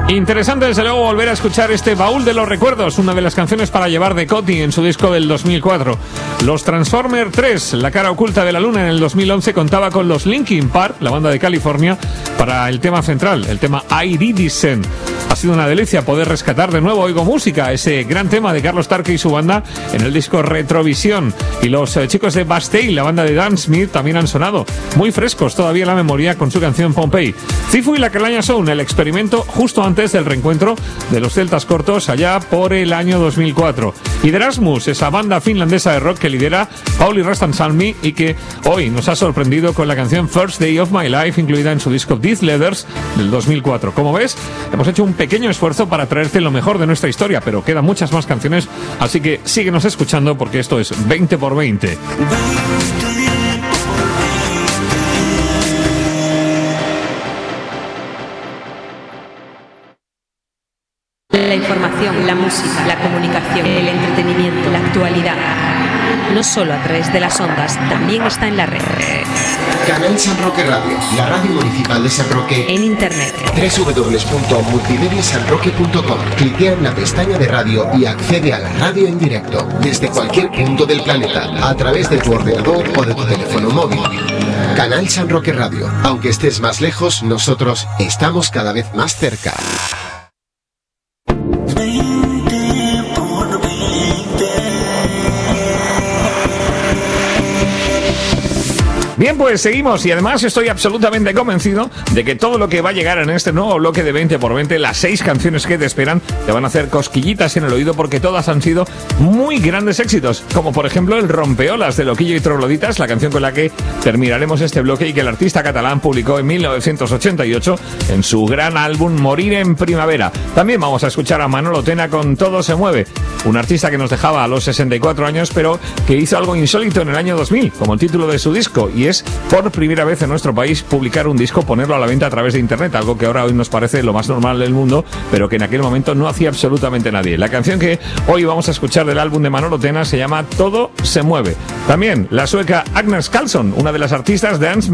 Interesante desde luego volver a escuchar este baúl de los recuerdos, una de las canciones para llevar de Coti en su disco del 2004. Los Transformers 3, La cara oculta de la luna, en el 2011 contaba con los Linkin Park, la banda de California, para el tema central, el tema Iridescent. Ha sido una delicia poder rescatar de nuevo Oigo Música, ese gran tema de Carlos Tarque y su banda en el disco Retrovisión. Y los chicos de Bastille, la banda de Dan Smith, también han sonado muy frescos todavía en la memoria con su canción Pompeii. Cifu y la Calaña Sound, el experimento justo antes del reencuentro de los Celtas Cortos allá por el año 2004. Y The Erasmus, esa banda finlandesa de rock que lidera Pauli Rastansalmi y que hoy nos ha sorprendido con la canción First Day of My Life, incluida en su disco These Leathers del 2004. Como ves, hemos hecho un pequeño esfuerzo para traerte lo mejor de nuestra historia, pero quedan muchas más canciones, así que síguenos escuchando porque esto es 20x20. La información, la música, la comunicación, el entretenimiento, la actualidad. No solo a través de las ondas, también está en la red. Canal San Roque Radio, la radio municipal de San Roque. En internet. www.multimediasanroque.com. Cliquea en la pestaña de radio y accede a la radio en directo, desde cualquier punto del planeta, a través de tu ordenador o de tu teléfono móvil. Canal San Roque Radio. Aunque estés más lejos, nosotros estamos cada vez más cerca. Bien, pues seguimos y además estoy absolutamente convencido de que todo lo que va a llegar en este nuevo bloque de 20x20, las 6 canciones que te esperan, te van a hacer cosquillitas en el oído porque todas han sido muy grandes éxitos, como por ejemplo el Rompeolas de Loquillo y Trogloditas, la canción con la que terminaremos este bloque y que el artista catalán publicó en 1988 en su gran álbum Morir en Primavera. También vamos a escuchar a Manolo Tena con Todo se mueve, un artista que nos dejaba a los 64 años pero que hizo algo insólito en el año 2000, como el título de su disco, y es por primera vez en nuestro país publicar un disco, ponerlo a la venta a través de internet, algo que ahora hoy nos parece lo más normal del mundo, pero que en aquel momento no hacía absolutamente nadie. La canción que hoy vamos a escuchar del álbum de Manolo Tena se llama Todo se mueve. También la sueca Agnes Karlsson, una de las artistas dance